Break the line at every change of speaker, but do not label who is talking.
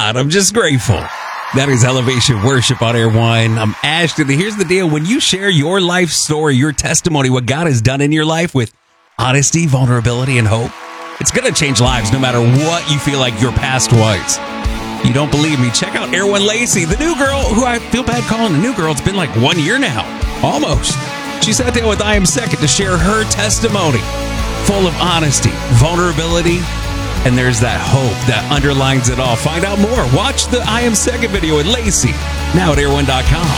God, I'm just grateful. That is Elevation Worship on Air One. I'm Ashton. Here's the deal. When you share your life story, your testimony, what God has done in your life with honesty, vulnerability, and hope, it's going to change lives no matter what you feel like your past was. You don't believe me? Check out Air One Lacey, the new girl, who I feel bad calling a new girl. It's been like 1 year now. Almost. She sat down with I Am Second to share her testimony, full of honesty, vulnerability, and there's that hope that underlines it all. Find out more. Watch the I Am Second video with Lacey, now at air1.com.